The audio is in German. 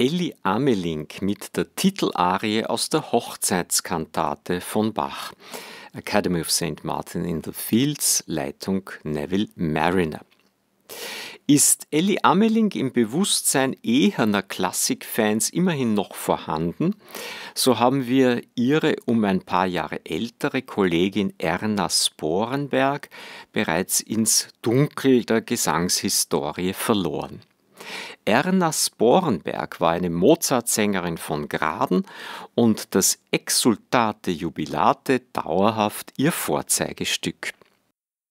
Elli Amelink mit der Titelarie aus der Hochzeitskantate von Bach. Academy of St. Martin in the Fields, Leitung Neville Marriner. Ist Elli Amelink im Bewusstsein eherner Klassikfans immerhin noch vorhanden, so haben wir ihre um ein paar Jahre ältere Kollegin Erna Sporenberg bereits ins Dunkel der Gesangshistorie verloren. Erna Sporenberg war eine Mozart-Sängerin von Graden und das Exsultate Jubilate dauerhaft ihr Vorzeigestück.